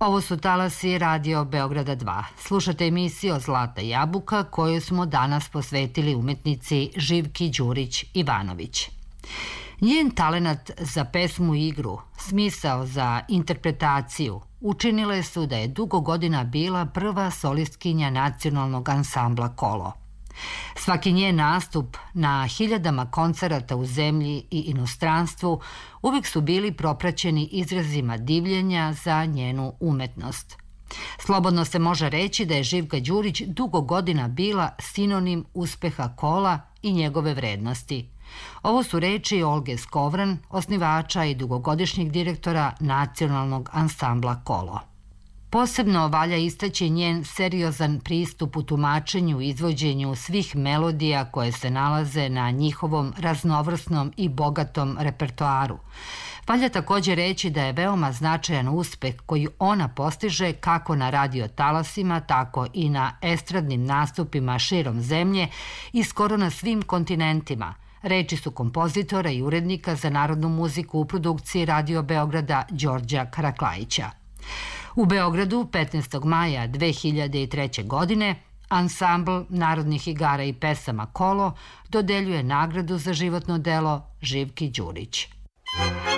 Ovo su talasi Radio Beograda 2. Slušate emisiju Zlata jabuka koju smo danas posvetili umetnici Živki Đurić-Ivanović. Njen talenat za pesmu i igru, smisao za interpretaciju, učinile su da je dugo godina bila prva solistkinja nacionalnog ansambla Kolo. Svaki njen nastup na hiljadama koncerata u zemlji i inostranstvu uvijek su bili propraćeni izrazima divljenja za njenu umetnost. Slobodno se može reći da je Živka Đurić dugo godina bila sinonim uspeha Kola i njegove vrednosti. Ovo su reči Olge Skovran, osnivača i dugogodišnjeg direktora nacionalnog ansambla Kolo. Posebno valja istaći njen seriozan pristup u tumačenju i izvođenju svih melodija koje se nalaze na njihovom raznovrsnom i bogatom repertoaru. Valja također reći da je veoma značajan uspeh koji ona postiže kako na radio talasima, tako i na estradnim nastupima širom zemlje i skoro na svim kontinentima. Reči su kompozitora i urednika za narodnu muziku u produkciji Radio Beograda Đorđa Karaklajića. U Beogradu 15. maja 2003. godine ansambl narodnih igara i pesama Kolo dodeljuje nagradu za životno delo Živki Đurić.